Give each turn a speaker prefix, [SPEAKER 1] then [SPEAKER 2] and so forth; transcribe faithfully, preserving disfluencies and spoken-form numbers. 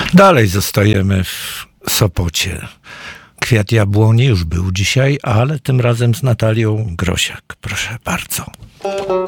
[SPEAKER 1] Dalej zostajemy w Sopocie. Kwiat jabłoni już był dzisiaj, ale tym razem z Natalią Grosiak. Proszę bardzo.